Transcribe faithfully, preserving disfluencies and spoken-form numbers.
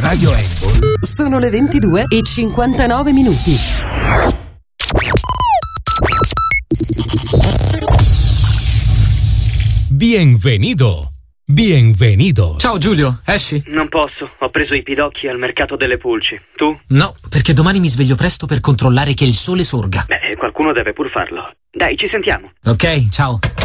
Radio Apple. Sono le ventidue e cinquantanove minuti. Bienvenido. Bienvenidos. Ciao Giulio, esci? Non posso, ho preso i pidocchi al mercato delle pulci. Tu? No, perché domani mi sveglio presto per controllare che il sole sorga. Beh, qualcuno deve pur farlo. Dai, ci sentiamo. Ok, ciao.